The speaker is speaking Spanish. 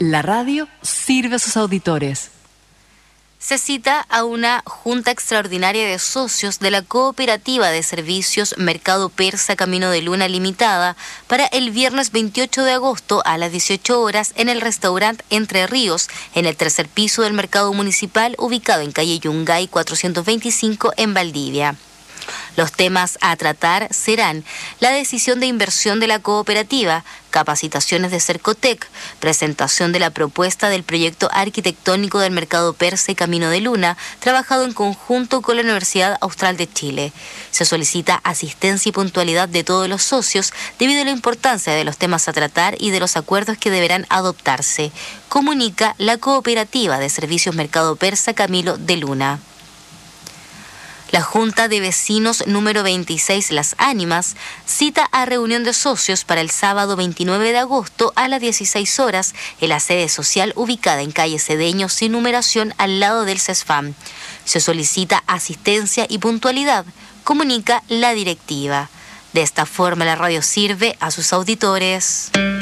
La radio sirve a sus auditores. Se cita a una junta extraordinaria de socios de la Cooperativa de Servicios Mercado Persa Camino de Luna Limitada para el viernes 28 de agosto a las 18 horas en el restaurante Entre Ríos, en el tercer piso del mercado municipal ubicado en calle Yungay 425 en Valdivia. Los temas a tratar serán la decisión de inversión de la cooperativa, capacitaciones de Cercotec, presentación de la propuesta del proyecto arquitectónico del Mercado Persa y Camino de Luna, trabajado en conjunto con la Universidad Austral de Chile. Se solicita asistencia y puntualidad de todos los socios debido a la importancia de los temas a tratar y de los acuerdos que deberán adoptarse, comunica la Cooperativa de Servicios Mercado Persa Camino de Luna. La Junta de Vecinos número 26 Las Ánimas cita a reunión de socios para el sábado 29 de agosto a las 16 horas en la sede social ubicada en calle Cedeño sin numeración al lado del CESFAM. Se solicita asistencia y puntualidad, comunica la directiva. De esta forma la radio sirve a sus auditores.